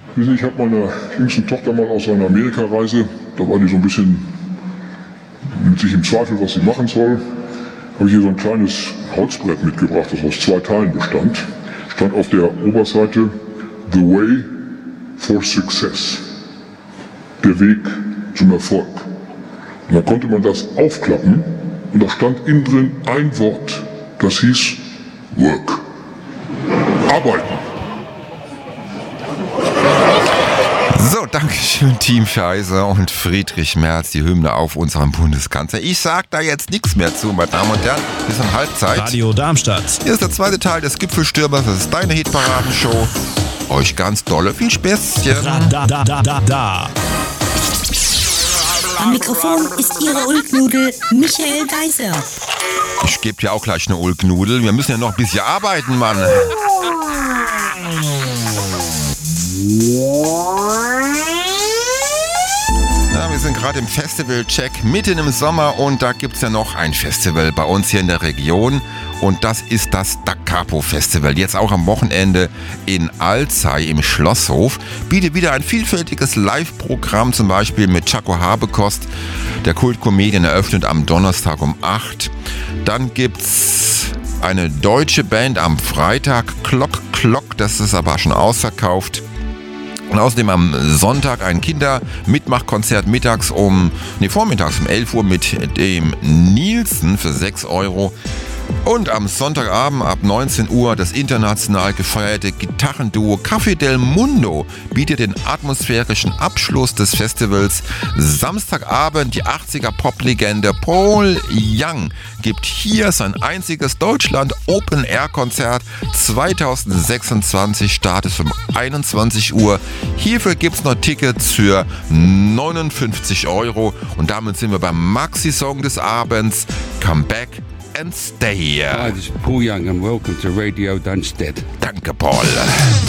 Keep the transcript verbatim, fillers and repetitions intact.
Ich habe meiner jüngsten Tochter mal aus einer Amerikareise, da war die so ein bisschen mit sich im Zweifel, was sie machen soll, habe ich hier so ein kleines Holzbrett mitgebracht, das aus zwei Teilen bestand. Stand auf der Oberseite The Way for Success, der Weg zum Erfolg. Und dann konnte man das aufklappen und da stand innen drin ein Wort, das hieß Work. Arbeiten. So, Dankeschön, Team Scheiße und Friedrich Merz, die Hymne auf unserem Bundeskanzler. Ich sag da jetzt nichts mehr zu, meine Damen und Herren. Bis um Halbzeit. Radio Darmstadt. Hier ist der zweite Teil des Gipfelstürmers. Das ist deine Hitparadenshow. Euch ganz dolle viel Späßchen. Da, da, da, da, da. Am Mikrofon ist Ihre Ulknudel Michael Geiser. Ich gebe dir auch gleich eine Ulknudel. Wir müssen ja noch ein bisschen arbeiten, Mann. Ja, wir sind gerade im Festival-Check mitten im Sommer und da gibt es ja noch ein Festival bei uns hier in der Region und das ist das Da Capo Festival. Jetzt auch am Wochenende in Alzey im Schlosshof. Bietet wieder ein vielfältiges Live-Programm, zum Beispiel mit Chaco Habekost. Der Kult-Comedian eröffnet am Donnerstag um acht. Dann gibt's eine deutsche Band am Freitag, Klock Klock, das ist aber schon ausverkauft. Und außerdem am Sonntag ein Kinder-Mitmachkonzert mittags um, nee, vormittags um elf Uhr mit dem Nielsen für sechs Euro. Und am Sonntagabend ab neunzehn Uhr das international gefeierte Gitarrenduo Café del Mundo bietet den atmosphärischen Abschluss des Festivals. Samstagabend die achtziger Poplegende Paul Young gibt hier sein einziges Deutschland-Open-Air-Konzert zweitausendsechsundzwanzig, Start ist um einundzwanzig Uhr. Hierfür gibt es noch Tickets für neunundfünfzig Euro. Und damit sind wir beim Maxi-Song des Abends, Come Back and Stay. Hi, this is Paul Young and welcome to Radio Dunstead. Danke, Paul.